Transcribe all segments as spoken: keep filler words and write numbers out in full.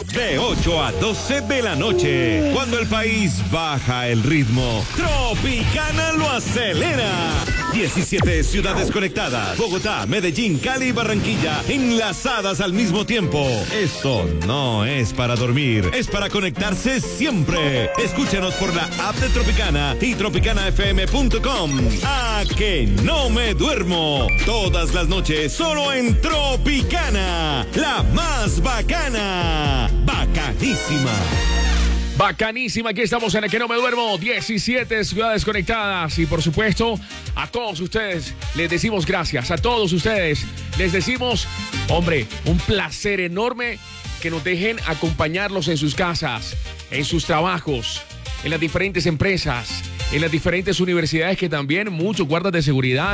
De ocho a doce de la noche, cuando el país baja el ritmo, Tropicana lo acelera. diecisiete ciudades conectadas, Bogotá, Medellín, Cali y Barranquilla, enlazadas al mismo tiempo. Esto no es para dormir, es para conectarse siempre. Escúchanos por la app de Tropicana y tropicana f m punto com. ¡A que no me duermo! Todas las noches, solo en Tropicana, la más bacana. Bacanísima. Bacanísima, aquí estamos en el que no me duermo, diecisiete ciudades conectadas y por supuesto a todos ustedes les decimos gracias, a todos ustedes les decimos, hombre, un placer enorme que nos dejen acompañarlos en sus casas, en sus trabajos, en las diferentes empresas, en las diferentes universidades que también muchos guardas de seguridad.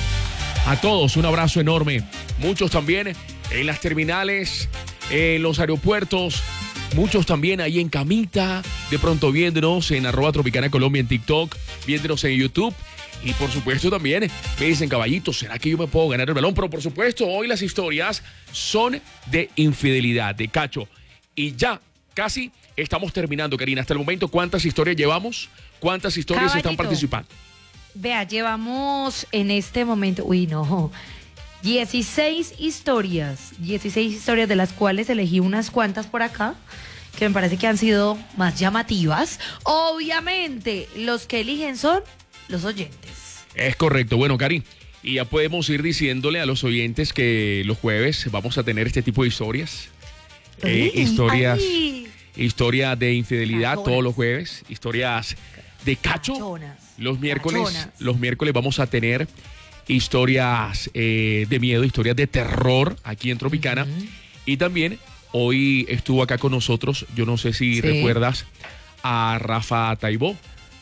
A todos un abrazo enorme, muchos también en las terminales, en los aeropuertos. Muchos también ahí en camita, de pronto viéndonos en arroba Tropicana Colombia en TikTok, viéndonos en YouTube. Y por supuesto también me dicen, caballito, ¿será que yo me puedo ganar el balón? Pero por supuesto, hoy las historias son de infidelidad, de cacho. Y ya casi estamos terminando, Karina. Hasta el momento, ¿cuántas historias llevamos? ¿Cuántas historias Caballito, están participando? Vea, llevamos en este momento, uy, no... dieciséis historias, dieciséis historias de las cuales elegí unas cuantas por acá que me parece que han sido más llamativas. Obviamente, los que eligen son los oyentes. Es correcto. Bueno, Cari, y ya podemos ir diciéndole a los oyentes que los jueves vamos a tener este tipo de historias. Eh, Ay, historias, ay. historias de infidelidad Cachonas. todos los jueves, historias de cacho. Cachonas. Los miércoles, Cachonas. los miércoles vamos a tener historias eh, de miedo, historias de terror aquí en Tropicana. Uh-huh. Y también hoy estuvo acá con nosotros, yo no sé si sí. recuerdas, a Rafa Taibó.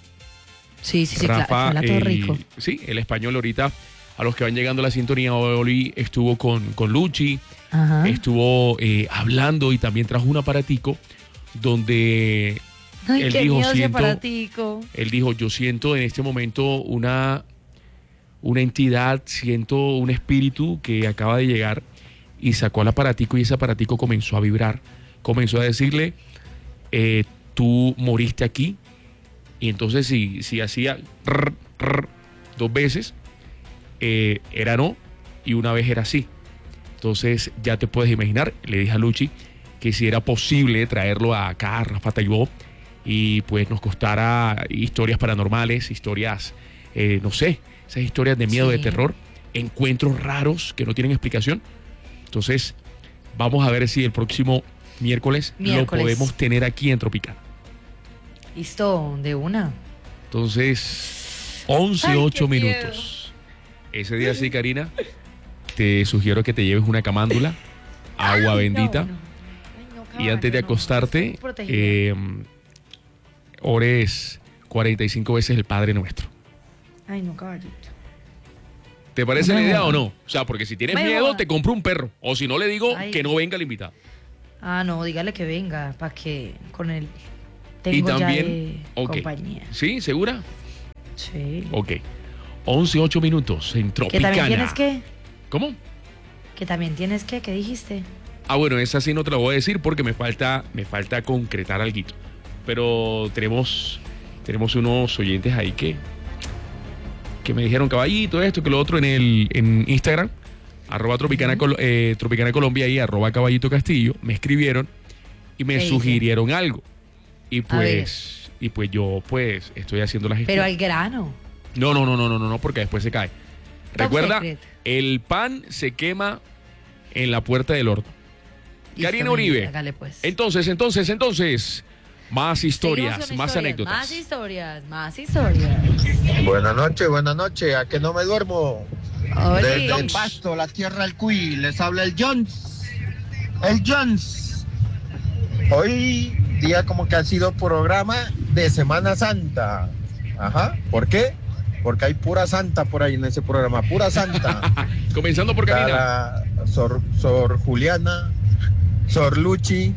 Sí, sí, sí, Rafa, claro, el, rico. Sí, el español ahorita, a los que van llegando a la sintonía, hoy estuvo con, con Luchi, uh-huh. estuvo eh, hablando y también trajo un aparatico donde Ay, él qué dijo, miedo ese siento, aparatico. Él dijo, yo siento en este momento una... una entidad, siento un espíritu que acaba de llegar y sacó el aparatico y ese aparatico comenzó a vibrar, comenzó a decirle, eh, tú moriste aquí. Y entonces si, si hacía rrr, rrr, dos veces, eh, era no, y una vez era sí. Entonces ya te puedes imaginar, le dije a Luchi que si era posible traerlo acá a Rafa Taibó y pues nos costara historias paranormales, historias, eh, no sé, esas historias de miedo, sí. de terror, encuentros raros que no tienen explicación. Entonces, vamos a ver si el próximo miércoles, miércoles. lo podemos tener aquí en Tropicana. Listo, de una. Entonces, once, ocho minutos. Miedo. Ese día sí, Karina, te sugiero que te lleves una camándula, agua Ay, bendita, no, no. Ay, no, caballo, y antes de acostarte, no, eh, ores cuarenta y cinco veces el Padre Nuestro. Ay, no, caballito. ¿Te parece no la idea joda. o no? O sea, porque si tienes me miedo, joda. te compro un perro. O si no, le digo Ay. que no venga el invitado. Ah, no, dígale que venga, para que con él tengo y también, ya de okay. compañía. ¿Sí? ¿Segura? Sí. Ok. once, ocho minutos en Tropicana. ¿Que también tienes que? ¿Cómo? ¿Que también tienes que? ¿Qué dijiste? Ah, bueno, esa sí no te la voy a decir porque me falta, me falta concretar algo. Pero tenemos, tenemos unos oyentes ahí que... que me dijeron, caballito, esto, que lo otro en el en Instagram, arroba Tropicana, uh-huh. eh, Tropicana Colombia y arroba Caballito Castillo, me escribieron y me sugirieron dice? algo. Y pues, y pues yo pues estoy haciendo la gestión. Pero al grano. No, no, no, no, no, no, no, porque después se cae. Top Recuerda, secret. El pan se quema en la puerta del horno. Listo, Karina Uribe. Hágale, pues. Entonces, entonces, entonces, más historias, más historias, anécdotas. Más historias, más historias. Buenas noches, buenas noches. ¿A que no me duermo? Oye. Desde el Pasto, la tierra del Cuy, les habla el Jones. El Jones. Hoy día como que ha sido programa de Semana Santa. Ajá. ¿Por qué? Porque hay pura santa por ahí en ese programa, pura santa. Comenzando por Karina. Sor, Sor Juliana, Sor Luchi,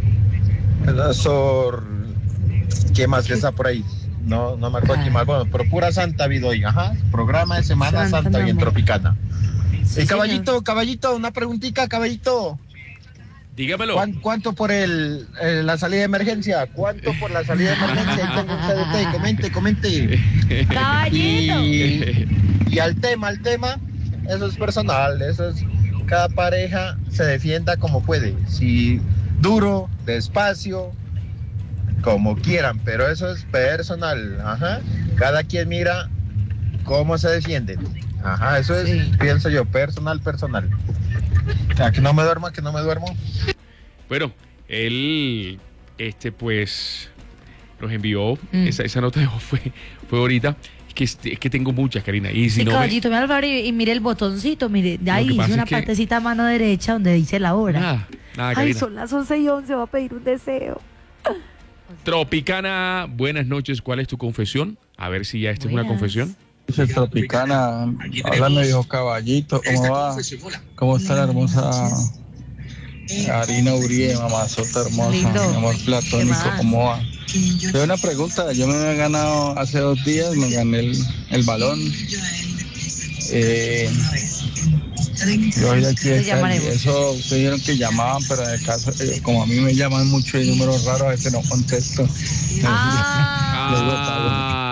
Sor... ¿Qué más que está por ahí? No, no me acuerdo quién más. Bueno, pero pura santa ha habido hoy, ajá. Programa de Semana Santa, Santa bien Tropicana. Sí, y caballito, señor. caballito, una preguntita, caballito. Dígamelo. ¿Cuán- ¿Cuánto por el, eh, la salida de emergencia? ¿Cuánto por la salida de emergencia? Ahí tengo un T D T, comente, comente. Caballito. Y, y al tema, al tema, eso es personal, eso es, cada pareja se defienda como puede, si duro, despacio, como quieran, pero eso es personal, ajá, cada quien mira cómo se defienden, ajá, eso es, Sí. pienso yo, personal, personal. A que no me duerma, que no me duermo. Bueno, él, este, pues, nos envió Mm. esa, esa nota de voz, fue, fue ahorita. Es que, es que tengo muchas, Karina. Y si Sí, no me- caballito, me favor y, y mire el botoncito, mire, de ahí que pasa dice una es que- partecita a mano derecha donde dice la hora. Nada, nada, Ay, Karina. son las once y once, va a pedir un deseo. Tropicana, buenas noches. ¿Cuál es tu confesión? A ver si ya esta es una Buenas. confesión. Dice Tropicana, hablando dijo Caballito, ¿cómo va? ¿Cómo está la hermosa Karina Uribe, mamazota hermosa, Lindo. mi amor ¿Qué platónico, más? cómo va? Tengo una pregunta, yo me había ganado hace dos días, me gané el, el balón. Eh, yo hoy de aquí de Te llamaremos. Cali. Eso ustedes dijeron que llamaban, pero en el caso, eh, como a mí me llaman mucho de números raros, a veces no contesto. Ah,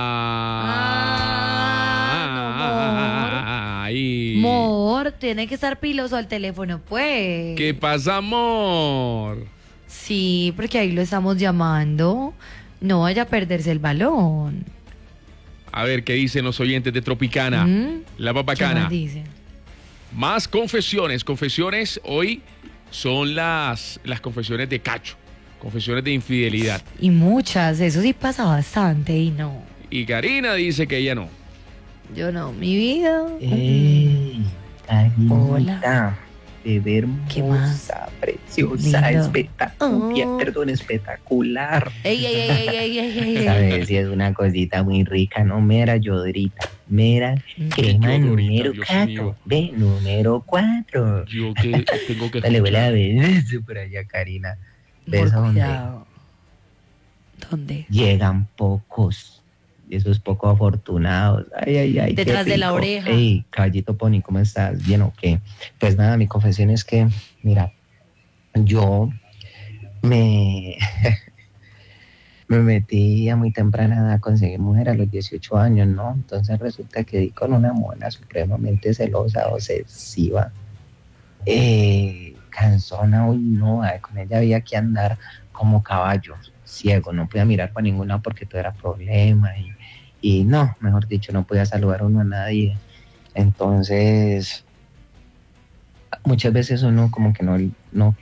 Ah, ay. amor, tiene que estar piloso al teléfono, pues. ¿Qué pasa, amor? Sí, porque ahí lo estamos llamando. No vaya a perderse el balón. A ver, ¿qué dicen los oyentes de Tropicana? ¿Mm? La ¿Qué papacana. más dicen? Más confesiones. Confesiones hoy son las, las confesiones de cacho. Confesiones de infidelidad. Y muchas, eso sí pasa bastante y no. Y Karina dice que ella no. Yo no, mi vida. ¡Ey! Karinita, Hola. bebé ¿Qué más? hermosa, preciosa, Lindo. espectacular, Oh. perdón, espectacular. Ey, ey, ey, ey, ey, ey, ey. Sabes, si es una cosita muy rica, no mera yodrita, mera crema Yodorita, número Dios cuatro, mío. ve, número cuatro. Yo que tengo que Dale, vuela escuchar. de beso por allá, Karina. Por ¿Ves a dónde? cuidado. ¿Dónde? Llegan pocos, esos poco afortunados. Ay, ay, ay. qué Detrás de la rico. oreja. Ey, caballito Pony, ¿cómo estás? ¿Bien o qué? Pues nada, mi confesión es que, mira, yo me, me metí a muy temprana edad a conseguir mujer a los dieciocho años, ¿no? Entonces resulta que di con una mona supremamente celosa, obsesiva, eh, cansona, uy, no, ay, con ella había que andar como caballo ciego, no podía mirar para ningún lado porque todo era problema y, y no, mejor dicho, no podía saludar uno a nadie. Entonces, muchas veces uno como que no, no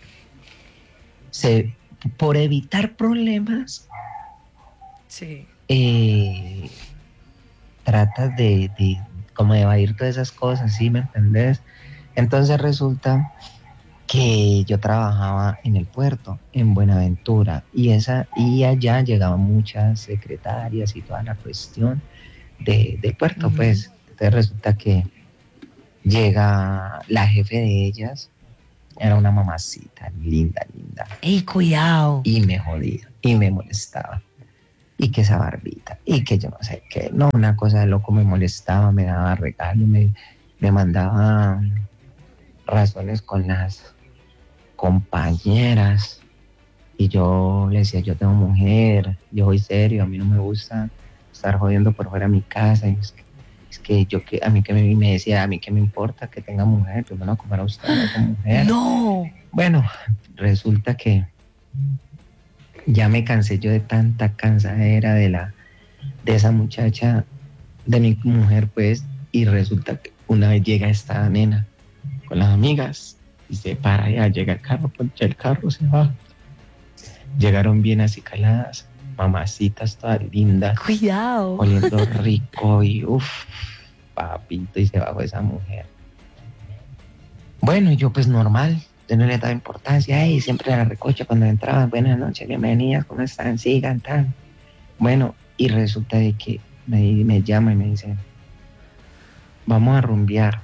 se, por evitar problemas, Sí. eh, tratas de, de como de evadir todas esas cosas, ¿sí me entendés? Entonces resulta que yo trabajaba en el puerto, en Buenaventura, y esa y allá llegaban muchas secretarias y toda la cuestión de, del puerto, Ujú. pues. Entonces resulta que llega la jefe de ellas, era una mamacita, linda, linda, Ey, cuidado. y me jodía, y me molestaba. Y que esa barbita, y que yo no sé qué, no, una cosa de loco, me molestaba, me daba regalo, me, me mandaba razones con las compañeras, y yo le decía, yo tengo mujer, yo soy serio, a mí no me gusta estar jodiendo por fuera de mi casa, y es que, es que yo, que a mí que me, me decía, a mí que me importa que tenga mujer, yo me lo comer a usted no con mujer. No. Bueno, resulta que ya me cansé yo de tanta cansadera de la de esa muchacha, de mi mujer, pues, y resulta que una vez llega esta nena con las amigas y se para allá, llega el carro, poncha el carro, se va. Llegaron bien acicaladas, mamacitas todas lindas, Cuidado. oliendo rico y uff, papito, y se bajó esa mujer. Bueno, yo pues normal, yo no le daba importancia, y siempre la recocha cuando entraban, buenas noches, bienvenidas, ¿cómo están? Sigan, tal. Bueno, y resulta de que me, me llama y me dice, vamos a rumbear.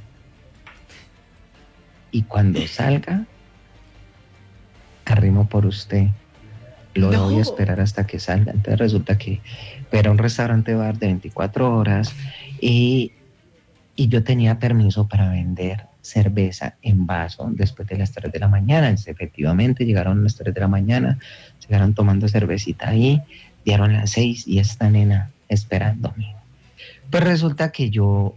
Y cuando salga, arrimo por usted. Lo No. voy a esperar hasta que salga. Entonces resulta que era un restaurante bar de veinticuatro horas y, y yo tenía permiso para vender cerveza en vaso después de las tres de la mañana. Entonces, efectivamente, llegaron a las tres de la mañana, se quedaron tomando cervecita ahí, dieron las seis y esta nena esperándome. Pues resulta que yo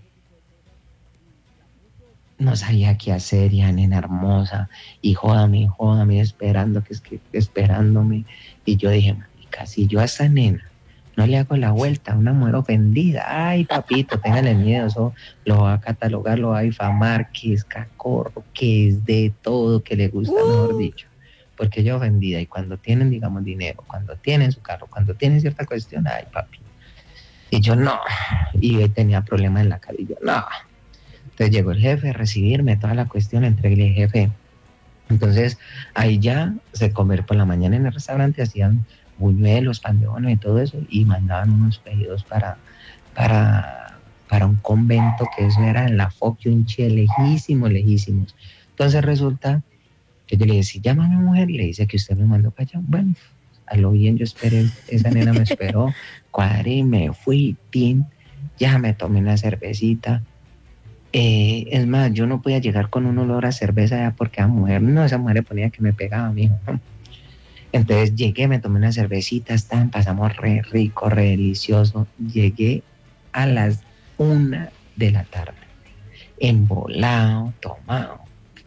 no sabía qué hacer, ya nena hermosa, y jódame, jódame, esperando, que es que esperándome. Y yo dije, marica, si yo a esta nena no le hago la vuelta, una mujer ofendida, ay papito, téngale miedo, eso lo va a catalogar, lo va a difamar, que es cacorro, que es de todo, que le gusta, uh. mejor dicho, porque ella ofendida, y cuando tienen, digamos, dinero, cuando tienen su carro, cuando tienen cierta cuestión, ay papi, y yo no, y yo tenía problemas en la cara, y yo no. Entonces llegó el jefe a recibirme, toda la cuestión, entregué al jefe. Entonces ahí ya se comer por la mañana en el restaurante, hacían buñuelos, pan de bono y todo eso, y mandaban unos pedidos para, para, para un convento, que eso era en la Foquionche, lejísimos, lejísimos. Entonces resulta que yo le dije, si llama a mi mujer, le dice que usted me mandó para allá. Bueno, a lo bien yo esperé, esa nena me esperó, cuadré, me fui, tin, ya me tomé una cervecita. Eh, es más, yo no podía llegar con un olor a cerveza ya porque a mujer, no, esa mujer le ponía que me pegaba, mijo. Entonces llegué, me tomé una cervecita, estaban, pasamos re rico, re delicioso. Llegué a las una de la tarde, embolado, tomado.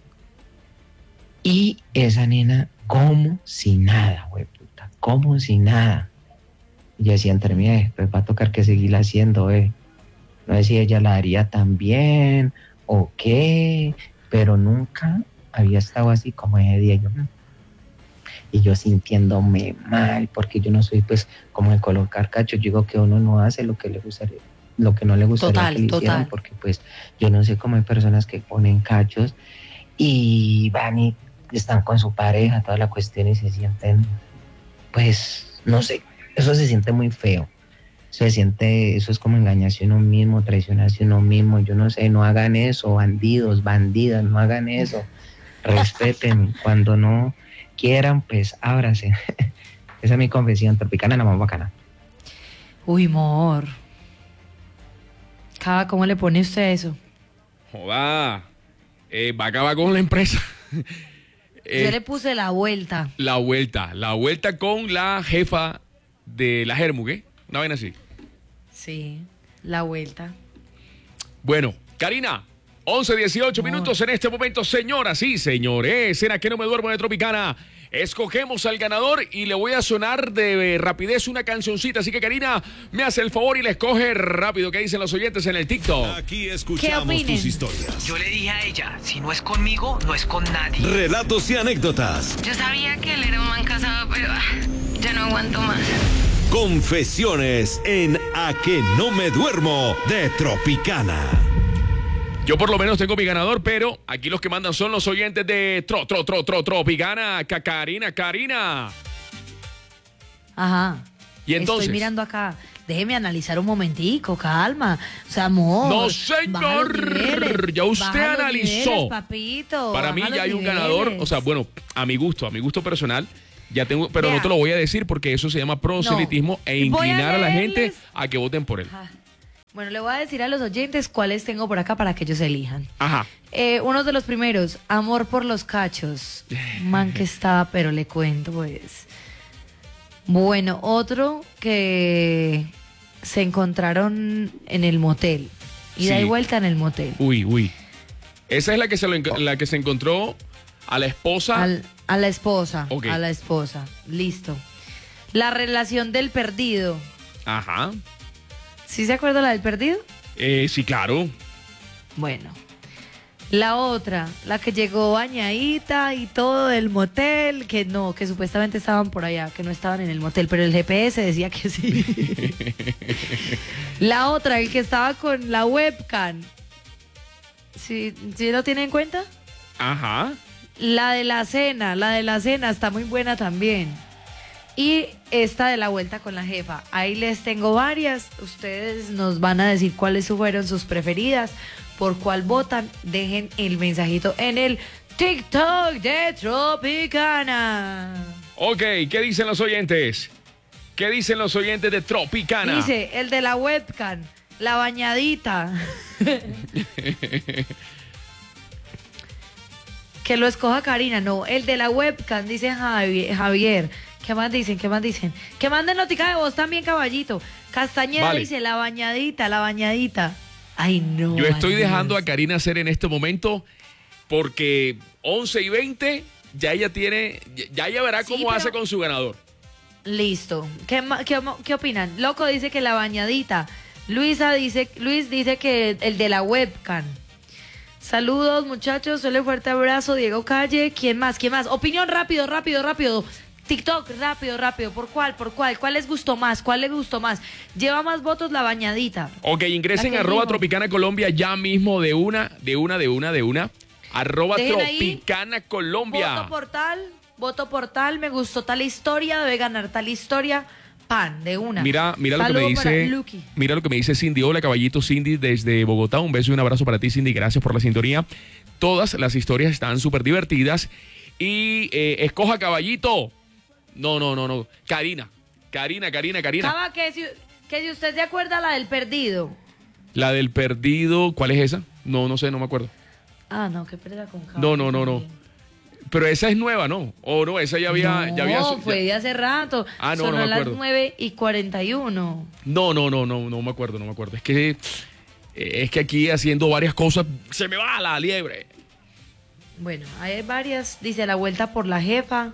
Y esa nena, como si nada, güey, puta, como si nada. Y yo decía, entre mí, después va a tocar que seguirla haciendo, eh. No sé si ella la haría tan bien o qué, pero nunca había estado así como ese día. Yo, y yo sintiéndome mal, porque yo no soy pues como de colocar cachos. Yo digo que uno no hace lo que le gustaría, lo que no le gustaría total, que le total. hicieran, porque pues yo no sé cómo hay personas que ponen cachos y van y están con su pareja, toda la cuestión, y se sienten, pues, no sé, eso se siente muy feo. Se siente, eso es como engañarse a uno mismo, traicionarse a uno mismo. Yo no sé, no hagan eso, bandidos, bandidas, no hagan eso. Respeten, cuando no quieran, pues ábrase. Esa es mi confesión, Tropicana, la más bacana. Uy, amor. Cava, ¿cómo le pone usted eso? Joda, eh, va a acabar con la empresa. eh, Yo le puse la vuelta. La vuelta, la vuelta con la jefa de la Germugue, una vaina así. Sí, la vuelta. Bueno, Karina, once dieciocho minutos en este momento, señoras y señores, en A Que No Me Duermo de Tropicana. Escogemos al ganador y le voy a sonar de rapidez una cancioncita. Así que, Karina, me hace el favor y le escoge rápido. ¿Qué dicen los oyentes en el TikTok? Aquí escuchamos tus historias. Yo le dije a ella, si no es conmigo, no es con nadie. Relatos y anécdotas. Yo sabía que él era un man casado, pero ah, ya no aguanto más. Confesiones en A Que No Me Duermo de Tropicana. Yo por lo menos tengo mi ganador, pero aquí los que mandan son los oyentes de Tro, Tro, Tro, Tro, Tropicana. Karina, Karina. Ajá. Y entonces, estoy mirando acá. Déjeme analizar un momentico, calma. O sea, amor. No, señor. Ya usted analizó. Niveles, papito. Para mí ya hay un niveles. ganador. O sea, bueno, a mi gusto, a mi gusto personal. Ya tengo, pero Vea. no te lo voy a decir porque eso se llama proselitismo No. e inclinar a, a la gente leerles. a que voten por él. Ajá. Bueno, le voy a decir a los oyentes cuáles tengo por acá para que ellos elijan. Ajá. Eh, uno de los primeros, Amor por los Cachos. Man que estaba, pero le cuento, pues. Bueno, otro que se encontraron en el motel. Ida Sí. y vuelta en el motel. Uy, uy. Esa es la que se, lo enc- la que se encontró a la esposa. Al- a la esposa. Ok. A la esposa. Listo. La relación del perdido. Ajá. ¿Sí se acuerda la del perdido? Eh, sí, claro. Bueno. La otra, la que llegó bañadita y todo del motel, que no, que supuestamente estaban por allá, que no estaban en el motel, pero el G P S decía que sí. La otra, el que estaba con la webcam. ¿Sí, ¿sí lo tiene en cuenta? Ajá. La de la cena, la de la cena está muy buena también. Y esta de la vuelta con la jefa. Ahí les tengo varias. Ustedes nos van a decir cuáles fueron sus preferidas, por cuál votan. Dejen el mensajito en el TikTok de Tropicana. Ok, ¿qué dicen los oyentes? ¿Qué dicen los oyentes de Tropicana? Dice, el de la webcam, la bañadita. Que lo escoja Karina, no, el de la webcam, dice Javi- Javier. ¿Qué más dicen? ¿Qué más dicen? Que manden notica de voz también, caballito. Castañeda Vale. dice, la bañadita, la bañadita. Ay, no. Yo estoy Dios. dejando a Karina hacer en este momento porque once y veinte ya ella tiene, ya ella verá Sí, cómo pero- hace con su ganador. Listo. ¿Qué, ma- qué, mo- qué opinan? Loco dice que la bañadita. Luisa dice, Luis dice que el de la webcam. Saludos, muchachos. Un fuerte abrazo. Diego Calle. ¿Quién más? ¿Quién más? Opinión rápido, rápido, rápido. TikTok, rápido, rápido. ¿Por cuál? ¿Por cuál? ¿Cuál les gustó más? ¿Cuál les gustó más? Lleva más votos la bañadita. Ok, ingresen La a que arroba dijo. Tropicana Colombia ya mismo de una, de una, de una, de una. Arroba Dejen ahí. Tropicana Colombia. Voto portal, voto portal. Me gustó tal historia. Debe ganar tal historia. Pan, de una. Mira, mira lo que Saludo me para dice, Lucky. mira lo que me dice Cindy. Hola, caballito Cindy desde Bogotá. Un beso y un abrazo para ti, Cindy. Gracias por la sintonía. Todas las historias están súper divertidas. Y eh, escoja caballito. No, no, no, no. Karina. Karina, Karina, Karina. Cava, que si, que si usted se acuerda la del perdido. La del perdido, ¿cuál es esa? No, no sé, no me acuerdo. Ah, no, qué pérdida con Cava. No, no, no, no. Pero esa es nueva, ¿no? O no, esa ya había... No, ya había su- fue ya- de hace rato. Ah, no, Sonó no me a las acuerdo. nueve y cuarenta y uno. No, no, no, no, no me acuerdo, no me acuerdo. Es que, eh, es que aquí haciendo varias cosas se me va la liebre. Bueno, hay varias. Dice la vuelta por la jefa.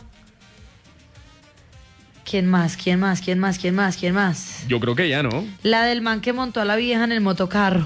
¿Quién más? ¿Quién más? ¿Quién más? ¿Quién más? ¿Quién más? Yo creo que ya, ¿no? La del man que montó a la vieja en el motocarro.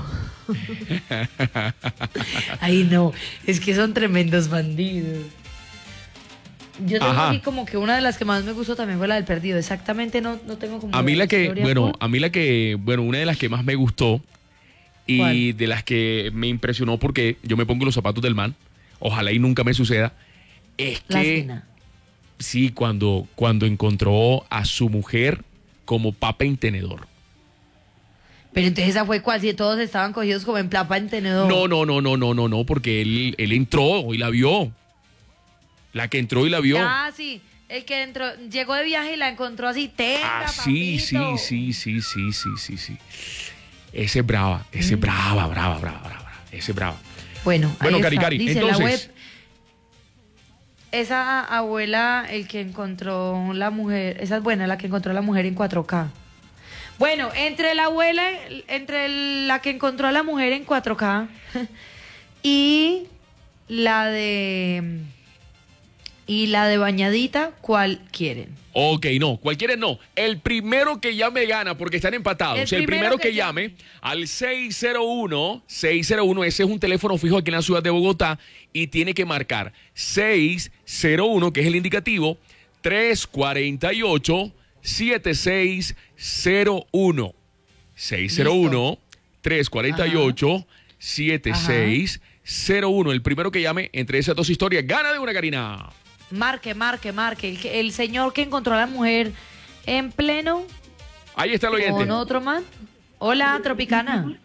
Ay, no, es que son tremendos bandidos. Yo tengo Ajá. aquí como que una de las que más me gustó también fue la del perdido. Exactamente no, no tengo como A mí la que, historia bueno, por- a mí la que, bueno, una de las que más me gustó y ¿Cuál? de las que me impresionó porque yo me pongo los zapatos del man, ojalá y nunca me suceda, es La que cena. sí, cuando, cuando encontró a su mujer como papa en tenedor. Pero entonces esa fue cual, si todos estaban cogidos como en plapa en tenedor. No, no, no, no, no, no, no, porque él, él entró y la vio. La que entró y la vio. Ah, sí, el que entró, llegó de viaje y la encontró así, tenga, Ah, sí, sí, papito. sí, sí, sí, sí, sí, sí. Ese es brava, ese es brava, brava, brava, brava, brava. Ese es brava. Bueno, Bueno, ahí Cari, está. Cari, Dice entonces- la web, esa abuela, el que encontró la mujer, esa es buena, la que encontró la mujer en cuatro K. Bueno, entre la abuela, entre la que encontró a la mujer en cuatro K y la de y la de bañadita, ¿cuál quieren? Ok, no, cualquiera no. El primero que llame gana porque están empatados. El El, primero, primero que, que llame al seis cero uno, seis cero uno, ese es un teléfono fijo aquí en la ciudad de Bogotá y tiene que marcar seis cero uno, que es el indicativo, tres cuatro ocho, siete seis cero uno. seis cero uno, tres cuatro ocho, siete seis cero uno. El primero que llame entre esas dos historias gana de una, Karina. Marque, marque, marque. El, que- el señor que encontró a la mujer en pleno Ahí está el oyente. con otro man. Hola, Tropicana.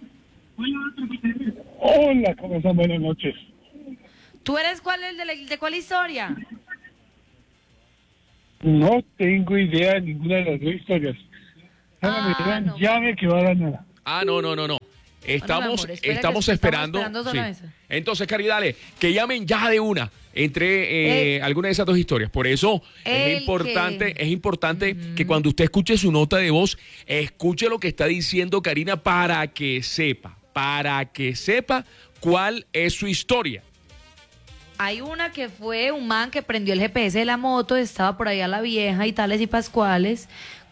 Hola, ¿cómo están? Buenas noches. ¿Tú eres cuál el de, la- de cuál historia? No tengo idea de ninguna de las dos historias. Solo Ah, me digan, no. llame que va a ganar. Ah, no, no, no, no. Estamos, amor, espera que estamos estamos esperando. esperando sí. solamente. Entonces, Cari, dale, que llamen ya de una entre eh, alguna de esas dos historias. Por eso El es importante, que- es importante que cuando usted escuche su nota de voz, escuche lo que está diciendo Karina para que sepa, para que sepa cuál es su historia. Hay una que fue un man que prendió el G P S de la moto, estaba por allá la vieja y tales y pascuales.